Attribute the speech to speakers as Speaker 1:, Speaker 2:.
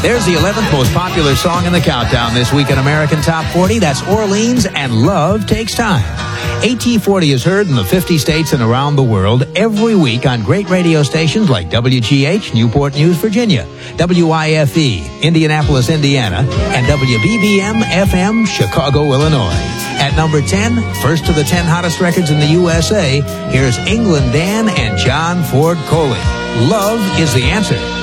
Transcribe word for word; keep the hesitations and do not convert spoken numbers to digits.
Speaker 1: There's the eleventh most popular song in the countdown this week in American Top forty. That's Orleans and Love Takes Time. A T forty is heard in the fifty states and around the world every week on great radio stations like W G H, Newport News, Virginia, W I F E, Indianapolis, Indiana, and W B B M F M, Chicago, Illinois. At number ten, first to the ten hottest records in the U S A, here's England Dan and John Ford Coley. Love is the answer.